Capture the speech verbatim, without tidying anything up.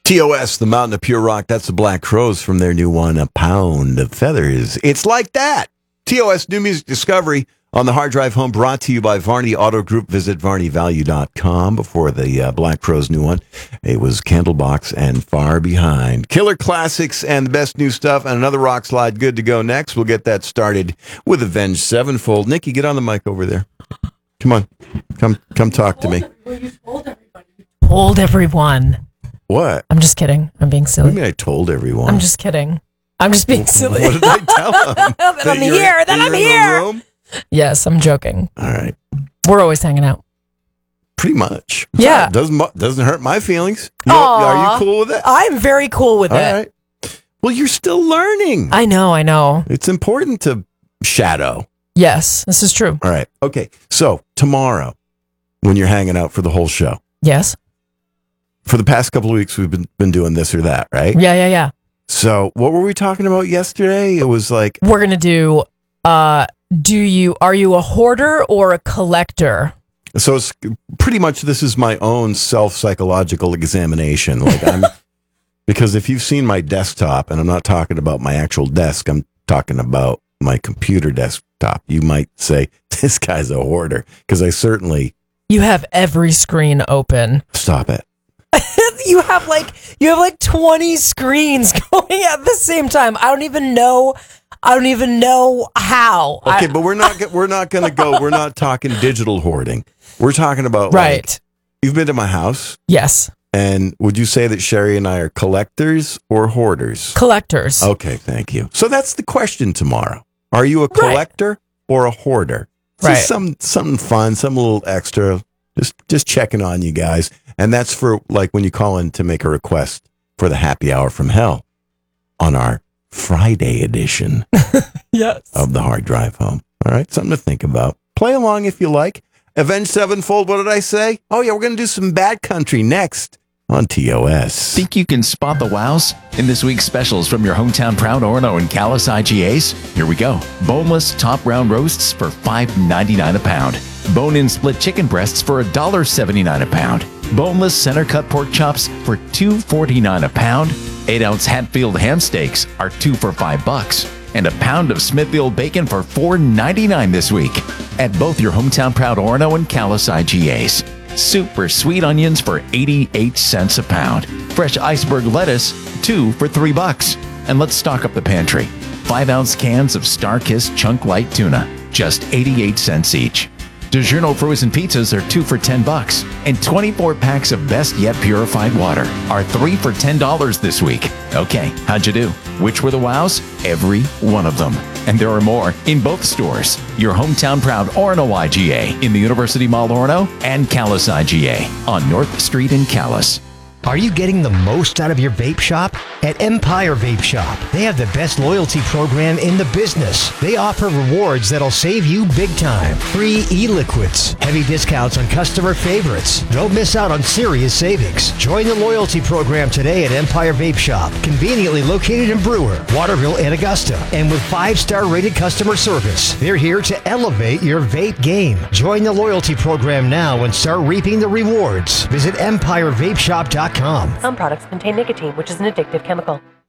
T O S, the Mountain of Pure Rock. That's the Black Crowes from their new one, A Pound of Feathers. It's like that. T O S, new music discovery on the Hard Drive Home, brought to you by Varney Auto Group. Visit varney value dot com. Before the uh, Black Crowes' new one, it was Candlebox and Far Behind. Killer classics and the best new stuff, and another rock slide good to go next. We'll get that started with Avenged Sevenfold. Nikki, get on the mic over there. Come on. Come come talk to me. You told everybody. You told everyone. What? I'm just kidding. I'm being silly. What do you mean I told everyone? I'm just kidding. I'm just being silly. What did I tell them? that, that I'm you're, here. That I'm here. Room? Yes, I'm joking. All right. We're always hanging out. Pretty much. Yeah. It doesn't, doesn't hurt my feelings. You, Aww. Are you cool with it? I'm very cool with All it. right. Well, you're still learning. I know, I know. It's important to shadow. Yes, this is true. All right. Okay. So tomorrow, when you're hanging out for the whole show, Yes. for the past couple of weeks, we've been, been doing this or that, right? Yeah, yeah, yeah. So what were we talking about yesterday? It was like, We're going to do, uh, do you, are you a hoarder or a collector? so it's pretty much, this is my own self-psychological examination. Like I'm, because if you've seen my desktop, and I'm not talking about my actual desk, I'm talking about my computer desktop, you might say, this guy's a hoarder. Because I certainly... You have every screen open. Stop it. you have like, you have like twenty screens going at the same time. I don't even know. I don't even know how. Okay, I, but we're not, we're not going to go, we're not talking digital hoarding. We're talking about, right. Like, you've been to my house. Yes. And would you say that Sherry and I are collectors or hoarders? Collectors. Okay, thank you. So that's the question tomorrow. Are you a collector right. or a hoarder? It's right. Just some something fun, some little extra. Just just checking on you guys. And that's for like when you call in to make a request for the happy hour from hell on our Friday edition yes. of the Hard Drive Home. All right, something to think about. Play along if you like. Avenged Sevenfold, what did I say? Oh, yeah, we're going to do some Bad Country next on T O S. Think you can spot the wows in this week's specials from your hometown Proud Orono and Calais I G As? Here we go. Boneless top round roasts for five ninety-nine a pound. Bone-in split chicken breasts for one dollar seventy-nine a pound. Boneless center cut pork chops for two forty-nine a pound. eight ounce Hatfield ham steaks are two for five bucks. And a pound of Smithfield bacon for four ninety-nine this week at both your hometown Proud Orono and Calais I G As. Super sweet onions for eighty-eight cents a pound. Fresh iceberg lettuce, two for three bucks. And let's stock up the pantry. Five ounce cans of Star-Kissed Chunk Light Tuna, just eighty-eight cents each. DiGiorno frozen pizzas are two for ten bucks. And twenty-four packs of Best Yet purified water are three for ten dollars this week. Okay, how'd you do? Which were the wows? Every one of them. And there are more in both stores. Your hometown Proud Orono I G A in the University Mall Orono and Calais I G A on North Street in Calais. Are you getting the most out of your vape shop? At Empire Vape Shop, they have the best loyalty program in the business. They offer rewards that'll save you big time. Free e-liquids, heavy discounts on customer favorites. Don't miss out on serious savings. Join the loyalty program today at Empire Vape Shop, conveniently located in Brewer, Waterville, and Augusta. And with five-star rated customer service, they're here to elevate your vape game. Join the loyalty program now and start reaping the rewards. Visit empire vape shop dot com. Some products contain nicotine, which is an addictive chemical.